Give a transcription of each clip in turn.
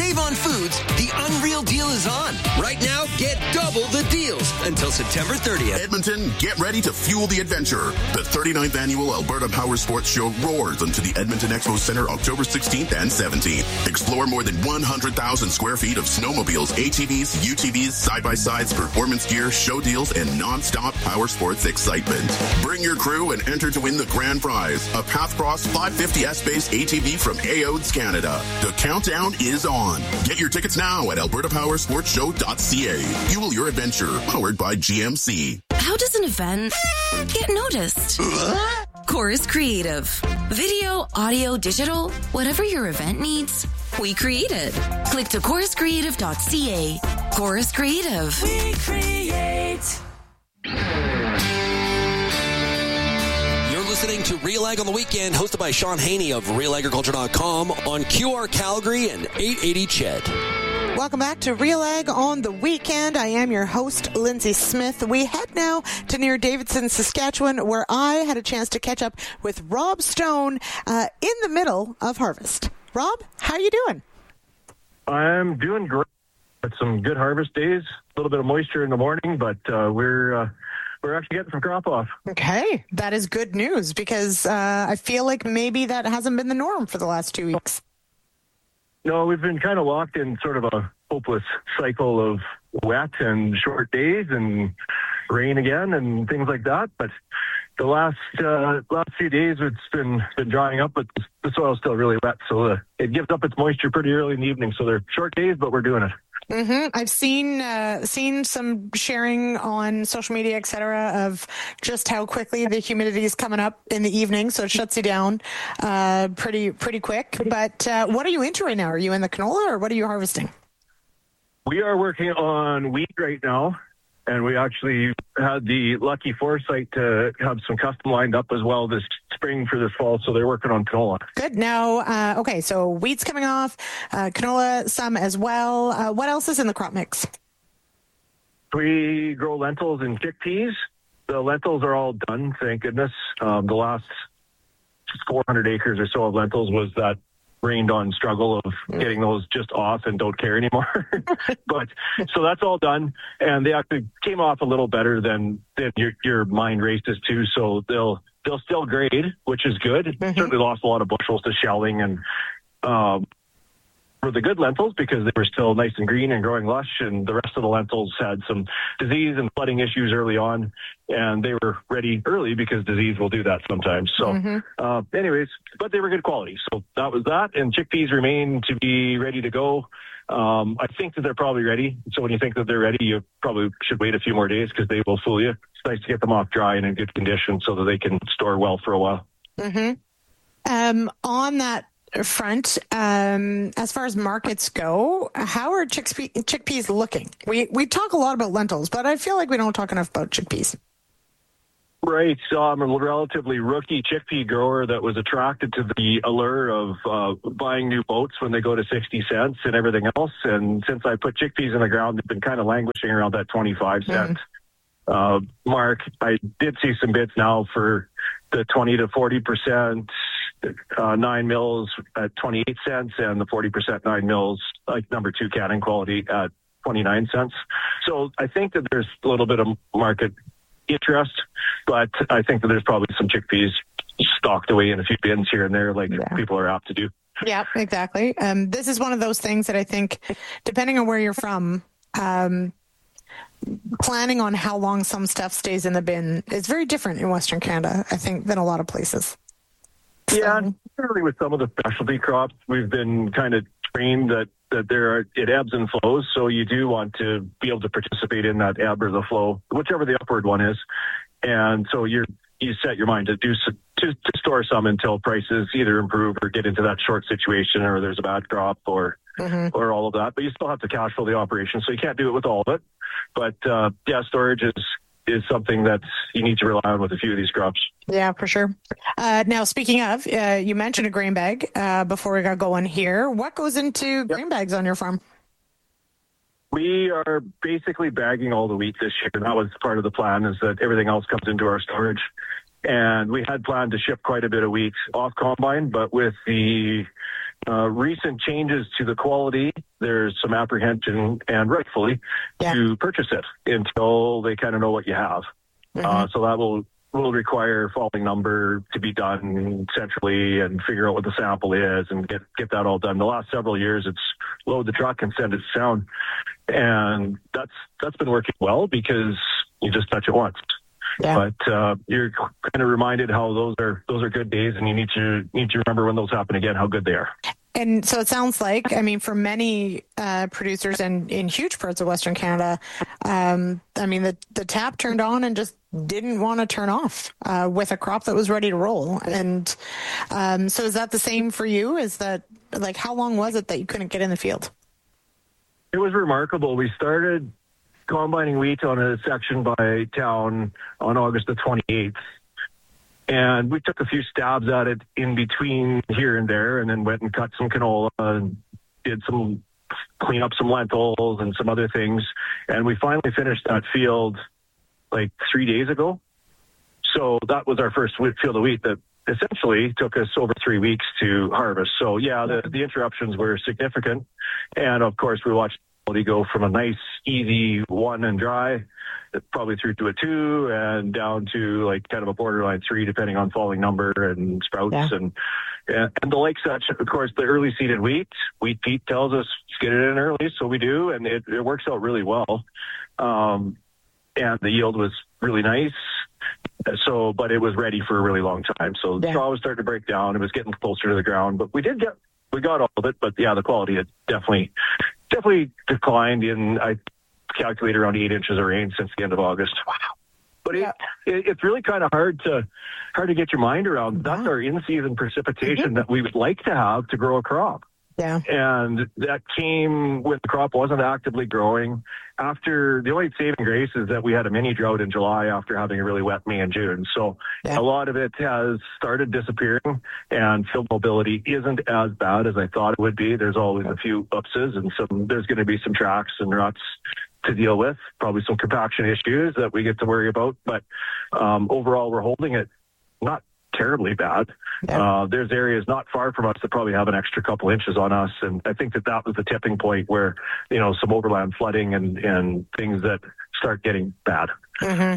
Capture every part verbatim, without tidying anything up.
Save-On Foods, the unreal deal is on. Right now, get double the deals until September thirtieth. Edmonton, get ready to fuel the adventure. The thirty-ninth Annual Alberta Power Sports Show roars into the Edmonton Expo Center October sixteenth and seventeenth. Explore more than one hundred thousand square feet of snowmobiles, A T Vs, U T Vs, side-by-sides, performance gear, show deals, and non-stop power sports excitement. Bring your crew and enter to win the grand prize, a Pathcross five fifty S-Base A T V from A O D S Canada. The countdown is on. Get your tickets now at alberta power sports show dot c a. Fuel your adventure, powered by G M C. How does an event get noticed? Chorus Creative. Video, audio, digital, whatever your event needs, we create it. Click to chorus creative dot c a. Chorus Creative. We create. You're listening to Real Ag on the Weekend, hosted by Sean Haney of real agriculture dot com on Q R Calgary and eight eighty C H E D. Welcome back to Real Ag on the Weekend. I am your host, Lindsay Smith. We head now to near Davidson, Saskatchewan, where I had a chance to catch up with Rob Stone uh, in the middle of harvest. Rob, how are you doing? I'm doing great. It's some good harvest days, a little bit of moisture in the morning, but uh, we're uh, we're actually getting some crop off. Okay, that is good news because uh, I feel like maybe that hasn't been the norm for the last two weeks. No, we've been kind of locked in sort of a hopeless cycle of wet and short days and rain again and things like that. But the last uh, last few days, it's been been drying up, but the soil's still really wet, so uh, it gives up its moisture pretty early in the evening. So they're short days, but we're doing it. Mm-hmm. I've seen uh, seen some sharing on social media, et cetera, of just how quickly the humidity is coming up in the evening, so it shuts you down uh, pretty pretty quick. But uh, what are you into right now? Are you in the canola, or what are you harvesting? We are working on wheat right now, and we actually had the lucky foresight to have some custom lined up as well this spring for this fall, so they're working on canola. Good. Now, uh, okay, so wheat's coming off, uh, canola some as well. Uh, what else is in the crop mix? We grow lentils and chickpeas. The lentils are all done, thank goodness. Um, the last four hundred acres or so of lentils was that rained on struggle of getting those just off and don't care anymore. But so that's all done, and they actually came off a little better than, than your, your mind races to. So they'll they'll still grade, which is good. Mm-hmm. Certainly lost a lot of bushels to shelling and um, for the good lentils because they were still nice and green and growing lush, and the rest of the lentils had some disease and flooding issues early on, and they were ready early because disease will do that sometimes. So mm-hmm. uh, anyways, but they were good quality. So that was that, and chickpeas remain to be ready to go. Um, I think that they're probably ready. So when you think that they're ready, you probably should wait a few more days because they will fool you. It's nice to get them off dry and in good condition so that they can store well for a while. Mm-hmm. Um, on that front, um, as far as markets go, how are chickpea, chickpeas looking? We we talk a lot about lentils, but I feel like we don't talk enough about chickpeas. Right. So I'm a relatively rookie chickpea grower that was attracted to the allure of uh, buying new boats when they go to sixty cents and everything else. And since I put chickpeas in the ground, they've been kind of languishing around that twenty-five cent mm-hmm. uh, mark. I did see some bids now for the twenty to forty percent uh, nine mils at twenty-eight cents and the forty percent nine mils, like number two canning quality at twenty-nine cents. So I think that there's a little bit of market interest, but I think that there's probably some chickpeas stocked away in a few bins here and there, like yeah. people are apt to do. Yeah, exactly. Um, this is one of those things that I think, depending on where you're from, um, planning on how long some stuff stays in the bin is very different in Western Canada, I think, than a lot of places. So. Yeah, certainly with some of the specialty crops, we've been kind of trained that that there are, it ebbs and flows. So you do want to be able to participate in that ebb or the flow, whichever the upward one is. And so you're, you set your mind to do, to, to store some until prices either improve or get into that short situation or there's a bad crop or, mm-hmm. or all of that, but you still have to cash flow the operation. So you can't do it with all of it, but uh, yeah, storage is, is something that you need to rely on with a few of these crops. Yeah, for sure. Uh, now, speaking of, uh, you mentioned a grain bag uh, before we got going here. What goes into yep. grain bags on your farm? We are basically bagging all the wheat this year. That was part of the plan, is that everything else comes into our storage. And we had planned to ship quite a bit of wheat off combine, but with the uh, recent changes to the quality, there's some apprehension, and rightfully, Yeah. to purchase it until they kind of know what you have. Mm-hmm. Uh, so that will will require falling number to be done centrally and figure out what the sample is and get get that all done. The last several years, it's load the truck and send it to town, and that's that's been working well because you just touch it once. Yeah. But uh, you're kind of reminded how those are those are good days, and you need to need to remember when those happen again how good they are. And so it sounds like, I mean, for many uh, producers and in huge parts of Western Canada, um, I mean, the, the tap turned on and just didn't want to turn off uh, with a crop that was ready to roll. And um, so is that the same for you? Is that, like, how long was it that you couldn't get in the field? It was remarkable. We started combining wheat on a section by town on August the twenty-eighth. And we took a few stabs at it in between here and there, and then went and cut some canola and did some clean up some lentils and some other things. And we finally finished that field like three days ago. So that was our first field of wheat that essentially took us over three weeks to harvest. So yeah, the, the interruptions were significant. And of course, we watched quality go from a nice, easy one and dry, probably through to a two, and down to like kind of a borderline three, depending on falling number and sprouts Yeah. and, and and the like such. Of course, the early seeded wheat, Wheat Pete tells us get it in early, so we do, and it, it works out really well. Um, and the yield was really nice. So, but it was ready for a really long time. So the Yeah. straw was starting to break down. It was getting closer to the ground, but we did get, we got all of it. But yeah, the quality had definitely, definitely declined in, I calculate around eight inches of rain since the end of August. Wow. But Yeah. it, it, it's really kind of hard to, hard to get your mind around. That's Wow. our in-season precipitation Mm-hmm. that we would like to have to grow a crop. Yeah. And that came when the crop wasn't actively growing. After the only saving grace is that we had a mini drought in July after having a really wet May and June. So Yeah. a lot of it has started disappearing, and field mobility isn't as bad as I thought it would be. There's always a few upses, and some there's going to be some tracks and ruts to deal with, probably some compaction issues that we get to worry about. But um, overall, we're holding it not terribly bad. Yeah. Uh, there's areas not far from us that probably have an extra couple inches on us. And I think that that was the tipping point where, you know, some overland flooding and, and things that start getting bad. Mm-hmm.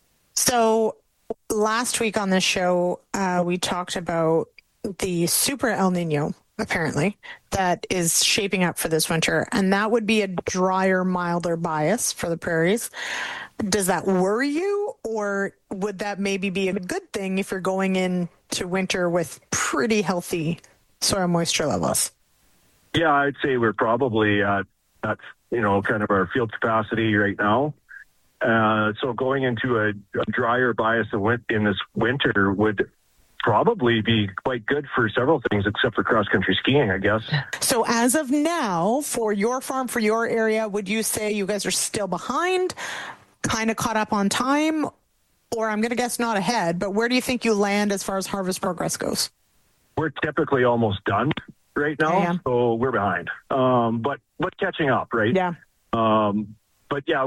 So last week on this show, uh, we talked about the super El Nino, apparently, that is shaping up for this winter. And that would be a drier, milder bias for the prairies. Does that worry you, or would that maybe be a good thing if you're going into winter with pretty healthy soil moisture levels? Yeah, I'd say we're probably at, at you know, kind of our field capacity right now. Uh, so going into a, a drier bias in this winter would probably be quite good for several things, except for cross-country skiing, I guess. So as of now, for your farm, for your area, would you say you guys are still behind, kind of caught up on time, or I'm going to guess not ahead, but where do you think you land as far as harvest progress goes? We're typically almost done right now, Yeah. so we're behind. Um, but, but catching up, right? Yeah. Um, but yeah,